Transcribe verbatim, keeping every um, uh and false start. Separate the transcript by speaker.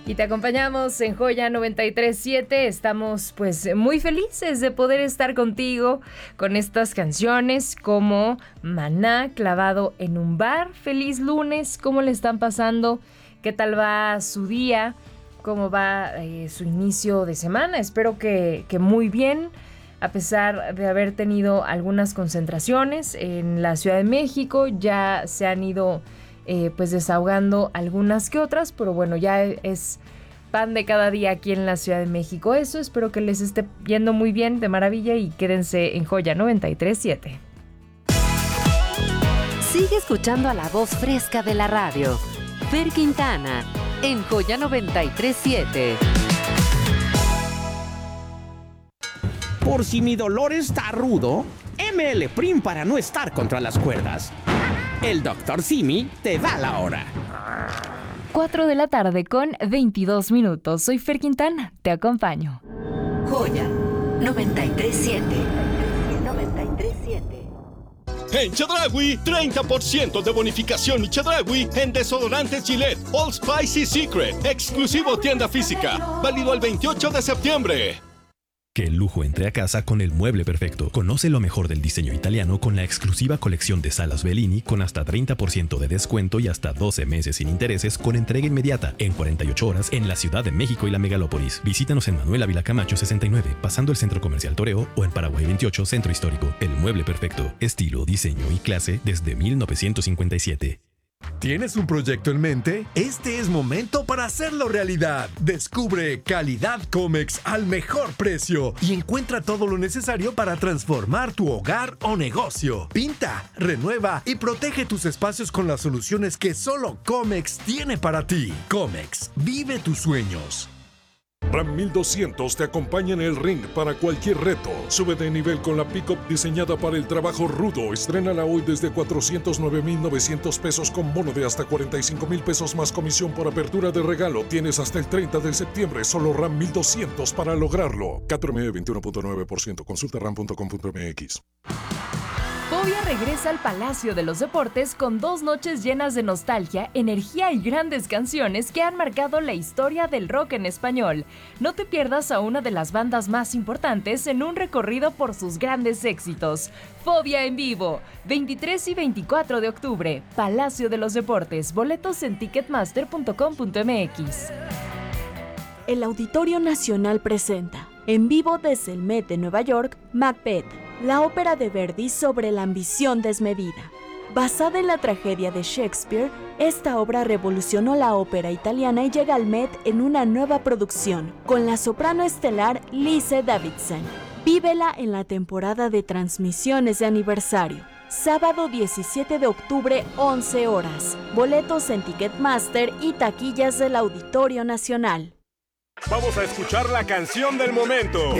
Speaker 1: Y te acompañamos en Joya noventa y tres siete. Estamos pues muy felices de poder estar contigo con estas canciones como Maná, Clavado en un bar. Feliz lunes, ¿cómo le están pasando? ¿Qué tal va su día? ¿Cómo va eh, su inicio de semana? Espero que, que muy bien, a pesar de haber tenido algunas concentraciones en la Ciudad de México. Ya se han ido Eh, pues desahogando algunas que otras, pero bueno, ya es pan de cada día aquí en la Ciudad de México. Eso, espero que les esté yendo muy bien, de maravilla, y quédense en Joya noventa y tres siete.
Speaker 2: Sigue escuchando a la voz fresca de la radio, Fer Quintana, en Joya noventa y tres siete.
Speaker 3: Por si mi dolor está rudo, M L Prim para no estar contra las cuerdas. El doctor Simi te da la hora.
Speaker 1: cuatro de la tarde con veintidós minutos. Soy Fer Quintana, te acompaño.
Speaker 2: Joya noventa y tres siete. noventa y tres siete.
Speaker 4: En Chedraui, treinta por ciento de bonificación y Chedraui en desodorantes Gillette, Old Spice y Secret. Exclusivo tienda física. Válido el veintiocho de septiembre.
Speaker 5: Que el lujo entre a casa con el mueble perfecto. Conoce lo mejor del diseño italiano con la exclusiva colección de salas Bellini con hasta treinta por ciento de descuento y hasta doce meses sin intereses con entrega inmediata en cuarenta y ocho horas en la Ciudad de México y la Megalópolis. Visítanos en Manuel Ávila Camacho sesenta y nueve, pasando el Centro Comercial Toreo, o en Paraguay veintiocho, Centro Histórico. El mueble perfecto. Estilo, diseño y clase desde mil novecientos cincuenta y siete.
Speaker 6: ¿Tienes un proyecto en mente? Este es momento para hacerlo realidad. Descubre Calidad Comex al mejor precio y encuentra todo lo necesario para transformar tu hogar o negocio. Pinta, renueva y protege tus espacios con las soluciones que solo Comex tiene para ti. Comex, vive tus sueños.
Speaker 7: Ram mil doscientos te acompaña en el ring para cualquier reto. Sube de nivel con la pickup diseñada para el trabajo rudo. Estrénala hoy desde cuatrocientos nueve mil novecientos pesos con bono de hasta cuarenta y cinco mil pesos más comisión por apertura de regalo. Tienes hasta el treinta de septiembre. Solo Ram mil doscientos para lograrlo. Cat promedio veintiuno punto nueve por ciento. Consulta ram punto com punto m x.
Speaker 1: Fobia regresa al Palacio de los Deportes con dos noches llenas de nostalgia, energía y grandes canciones que han marcado la historia del rock en español. No te pierdas a una de las bandas más importantes en un recorrido por sus grandes éxitos. Fobia en vivo, veintitrés y veinticuatro de octubre, Palacio de los Deportes. Boletos en ticketmaster punto com punto m x.
Speaker 8: El Auditorio Nacional presenta, en vivo desde el Met de Nueva York, Macbeth, la ópera de Verdi sobre la ambición desmedida. Basada en la tragedia de Shakespeare, esta obra revolucionó la ópera italiana y llega al Met en una nueva producción, con la soprano estelar Lise Davidson. Vívela en la temporada de transmisiones de aniversario. Sábado diecisiete de octubre, once horas. Boletos en Ticketmaster y taquillas del Auditorio Nacional.
Speaker 9: Vamos a escuchar la canción del momento.